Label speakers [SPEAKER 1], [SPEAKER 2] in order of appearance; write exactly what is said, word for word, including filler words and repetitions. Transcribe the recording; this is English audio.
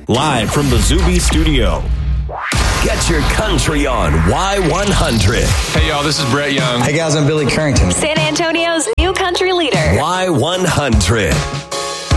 [SPEAKER 1] Live from the Zuby Studio. Get your country on Y one hundred.
[SPEAKER 2] Hey, y'all, this is Brett Young.
[SPEAKER 3] Hey, guys, I'm Billy Currington.
[SPEAKER 4] San Antonio's new country leader.
[SPEAKER 1] Y one hundred.